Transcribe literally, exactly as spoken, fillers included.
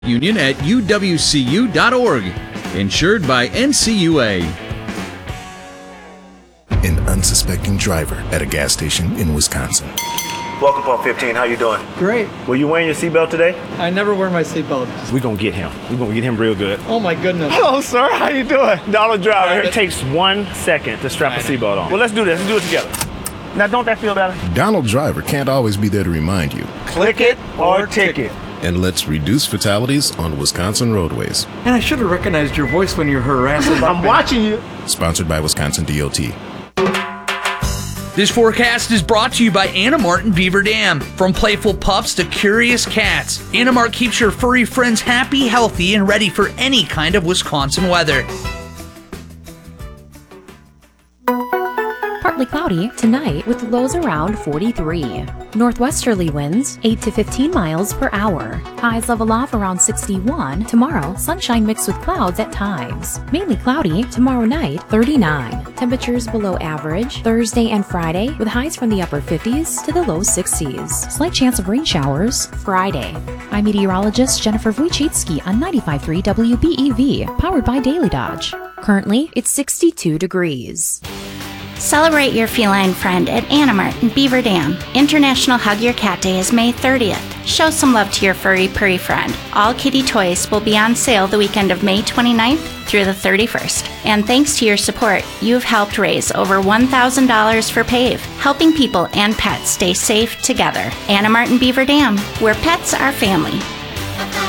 Union at U W C U dot org. Insured by N C U A. An unsuspecting driver at a gas station in Wisconsin. Welcome, Pump fifteen. How you doing? Great. Were you wearing your seatbelt today? I never wear my seatbelt. We're going to get him. We're going to get him real good. Oh, my goodness. Hello, sir. How you doing? Dollar Driver. It takes one second to strap a seatbelt on. Well, let's do this. Let's do it together. Now, don't that feel better? Donald Driver can't always be there to remind you. Click it or ticket. And let's reduce fatalities on Wisconsin roadways. And I should have recognized your voice when you're harassing. I'm watching you. Sponsored by Wisconsin D O T. This forecast is brought to you by Animart and Beaver Dam. From playful pups to curious cats, Animart keeps your furry friends happy, healthy, and ready for any kind of Wisconsin weather. Partly cloudy tonight with lows around forty-three. Northwesterly winds eight to fifteen miles per hour. Highs level off around sixty-one. Tomorrow, sunshine mixed with clouds at times. Mainly cloudy tomorrow night, thirty-nine. Temperatures below average Thursday and Friday with highs from the upper fifties to the low sixties. Slight chance of rain showers Friday. I'm meteorologist Jennifer Wojcicki on ninety-five point three W B E V, powered by Daily Dodge. Currently, it's sixty-two degrees. Celebrate your feline friend at Animart and Beaver Dam. International Hug Your Cat Day is May thirtieth. Show some love to your furry purry friend. All kitty toys will be on sale the weekend of May twenty-ninth through the thirty-first. And thanks to your support, you've helped raise over one thousand dollars for PAVE, helping people and pets stay safe together. Animart and Beaver Dam, where pets are family.